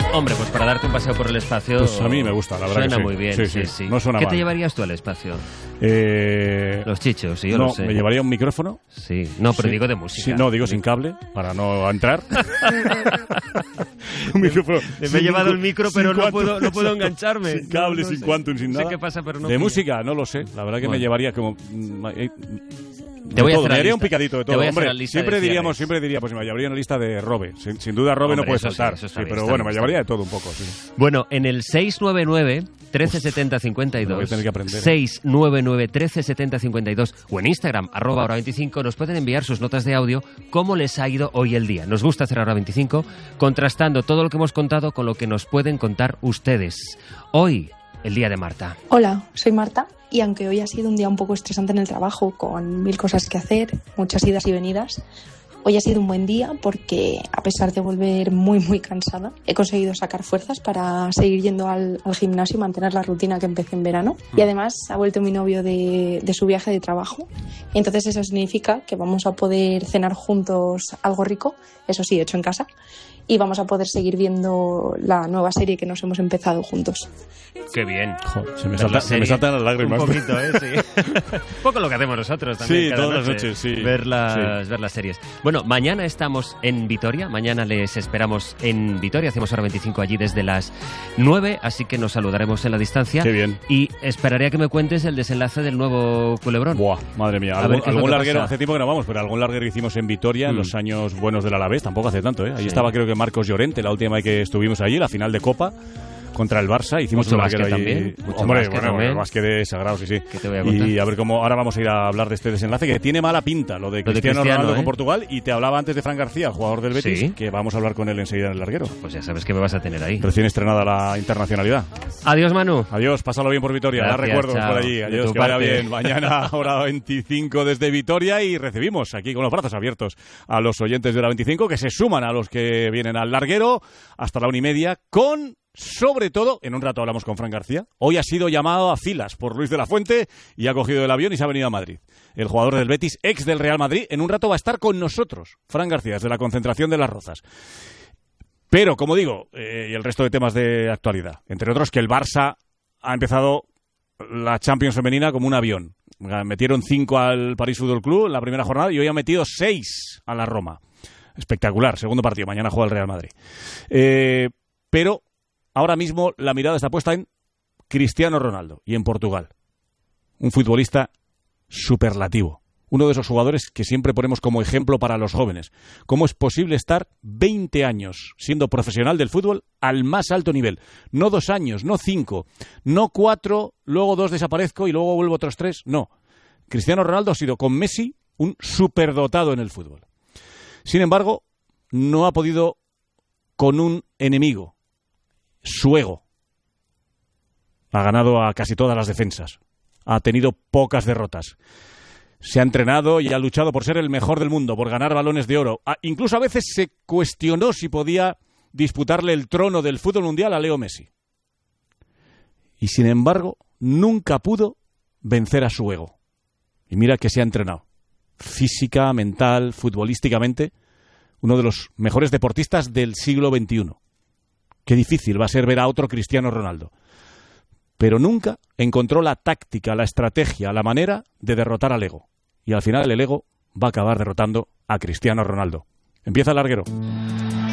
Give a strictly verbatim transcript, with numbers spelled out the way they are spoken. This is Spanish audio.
Hombre, pues para darte un paseo por el espacio... Pues a mí me gusta, la verdad. Suena que sí. muy bien, sí, sí, sí. sí. No suena ¿Qué mal. te llevarías tú al espacio? Eh... Los chichos, sí, yo no, lo sé. me llevaría un micrófono. Sí, no, pero sí. digo de música. Sí, no, digo sin cable, para no entrar. Un micrófono. Me he llevado el micro, pero no quantum, puedo, no puedo engancharme. Sin cable, no, no sin sé. quantum, sin nada. No sé qué pasa, pero no... De pillo. música, no lo sé. La verdad que Bueno. me llevaría como... Te voy a todo, hacer me la haría lista. un picadito de Te todo. voy a hacer Hombre, la lista siempre de diríamos, cierres. siempre diría, pues me llevaría una lista de Robe. Sin, sin duda Robe Hombre, no puede eso sí, faltar. eso está Sí, bien, pero está bueno, bien, me está llevaría bien. de todo un poco. Sí. Bueno, en el seis nueve nueve, trece setenta, cincuenta y Lo voy a dos, tener que aprender. seis nueve nueve, trece setenta, cincuenta y dos o en Instagram, arroba hora veinticinco, nos pueden enviar sus notas de audio cómo les ha ido hoy el día. Nos gusta hacer Hora veinticinco, contrastando todo lo que hemos contado con lo que nos pueden contar ustedes. Hoy, el día de Marta. Hola, soy Marta y aunque hoy ha sido un día un poco estresante en el trabajo, con mil cosas que hacer, muchas idas y venidas, hoy ha sido un buen día porque, a pesar de volver muy muy cansada, he conseguido sacar fuerzas para seguir yendo al, al gimnasio y mantener la rutina que empecé en verano. Y además ha vuelto mi novio de, de su viaje de trabajo. Entonces eso significa que vamos a poder cenar juntos algo rico, eso sí, hecho en casa, y vamos a poder seguir viendo la nueva serie que nos hemos empezado juntos. ¡Qué bien! Joder, se, me Ver salta, la se me serie. saltan las lágrimas. Un poquito, ¿eh? Sí. Un poco lo que hacemos nosotros también. Sí, cada todas las noche, noches, sí. Ver las, Sí. ver las series. Bueno, mañana estamos en Vitoria. Mañana les esperamos en Vitoria. Hacemos Hora veinticinco allí desde las nueve, así que nos saludaremos en la distancia. Qué bien. Y esperaré a que me cuentes el desenlace del nuevo Culebrón. Buah, madre mía. A Algún, ver qué es lo algún que larguero, pasa. hace tiempo que no vamos, pero algún larguero que hicimos en Vitoria en Mm. los años buenos del Alavés, tampoco hace tanto, ¿eh? Ahí Sí. estaba creo que Marcos Llorente, la última vez que estuvimos allí, la final de Copa contra el Barça, hicimos Mucho un larguero básquet allí. también, mucho Hombre, básquet bueno, también. el básquet es sagrado, sí, sí. ¿Qué te voy a contar? Y a ver cómo, ahora vamos a ir a hablar de este desenlace que tiene mala pinta, lo de Lo de Cristiano, Cristiano, Ronaldo ¿eh? con Portugal, y te hablaba antes de Fran García, el jugador del Betis, Sí. que vamos a hablar con él enseguida en el larguero. Pues ya sabes que me vas a tener ahí. Recién estrenada la internacionalidad. Adiós, Manu. Adiós, pásalo bien por Vitoria. Da Gracias, recuerdos chao. por allí. De Adiós, tu que vaya parte. bien. Mañana, hora veinticinco desde Vitoria, y recibimos aquí con los brazos abiertos a los oyentes de hora veinticinco que se suman a los que vienen al larguero hasta la una y media con... Sobre todo, en un rato hablamos con Fran García. Hoy ha sido llamado a filas por Luis de la Fuente y ha cogido el avión y se ha venido a Madrid. El jugador del Betis, ex del Real Madrid, en un rato va a estar con nosotros. Fran García, desde la concentración de Las Rozas. Pero, como digo, eh, y el resto de temas de actualidad. Entre otros, que el Barça ha empezado la Champions femenina como un avión. Metieron cinco al París Fútbol Club en la primera jornada y hoy han metido seis a la Roma. Espectacular, segundo partido. Mañana juega el Real Madrid. Eh, pero... Ahora mismo la mirada está puesta en Cristiano Ronaldo y en Portugal. Un futbolista superlativo. Uno de esos jugadores que siempre ponemos como ejemplo para los jóvenes. ¿Cómo es posible estar veinte años siendo profesional del fútbol al más alto nivel? No dos años, no cinco, no cuatro, luego dos desaparezco y luego vuelvo otros tres. No. Cristiano Ronaldo ha sido con Messi un superdotado en el fútbol. Sin embargo, no ha podido con un enemigo. Su ego. Ha ganado a casi todas las defensas. Ha tenido pocas derrotas. Se ha entrenado y ha luchado por ser el mejor del mundo, por ganar balones de oro. Ah, incluso a veces se cuestionó si podía disputarle el trono del fútbol mundial a Leo Messi. Y sin embargo, nunca pudo vencer a su ego. Y mira que se ha entrenado. Física, mental, futbolísticamente, uno de los mejores deportistas del siglo veintiuno. Qué difícil va a ser ver a otro Cristiano Ronaldo. Pero nunca encontró la táctica, la estrategia, la manera de derrotar al ego. Y al final el ego va a acabar derrotando a Cristiano Ronaldo. Empieza el larguero.